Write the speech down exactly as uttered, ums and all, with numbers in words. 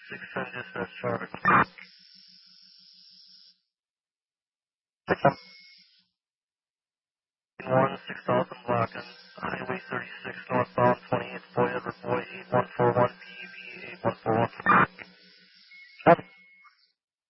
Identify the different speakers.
Speaker 1: six ten dispatch traffic. one six thousand Locken, Highway thirty-six northbound, twenty-eight Boy Edward Boy eight one four one P V eight one four one.